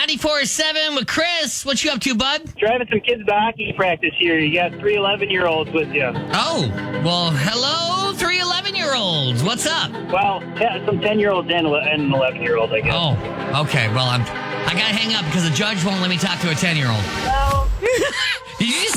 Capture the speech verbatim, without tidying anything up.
ninety-four seven with Chris. What you up to, bud? Driving some kids to hockey practice here. You got three eleven-year-olds with you. Oh, well, hello, three eleven-year-olds. What's up? Well, yeah, some ten-year-olds and an eleven-year-old, I guess. Oh, okay. Well, I'm, I got to hang up because the judge won't let me talk to a ten-year-old. Well, Did you just